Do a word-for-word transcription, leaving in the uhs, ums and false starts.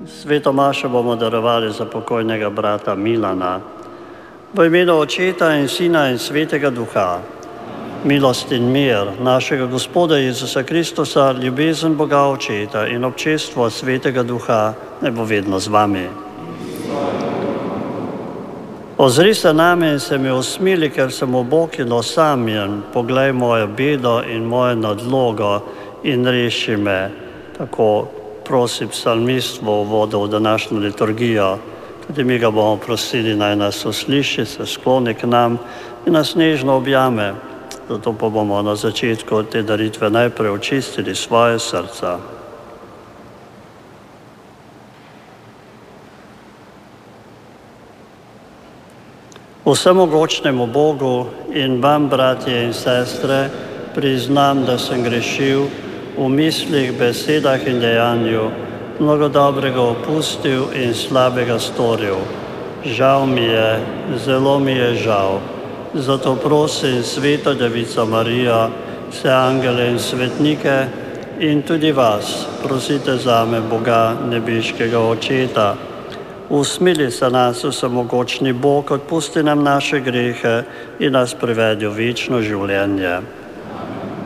Sveto mašo bomo darovali za pokojnega brata Milana. V imenu Očeta in Sina in Svetega Duha, milost in mir našega Gospoda Jezusa Kristusa, ljubezen Boga Očeta in občestvo Svetega Duha naj bo vedno z vami. Ozri se name in se mi usmili, ker sem obok in osamljen. Poglej mojo bedo in mojo nadlogo in reši me. Tako prosi psalmist v uvodu v današnjo liturgijo. Tudi mi ga bomo prosili, naj nas usliši, se skloni k nam in nas nežno objame. Zato pa bomo na začetku te daritve najprej očistili svoje srca. Vsemogočnemu Bogu in vam, bratje in sestre, priznam, da sem grešil v mislih, besedah in dejanju, mnogo dobrega opustil in slabega storil. Žal mi je, zelo mi je žal. Zato prosim Sveto Devico Marijo, vse angele in svetnike in tudi vas, prosite zame Boga, nebeškega Očeta. Usmili se nas, vsemogočni Bog, odpusti nam naše grehe in nas privedi v večno življenje.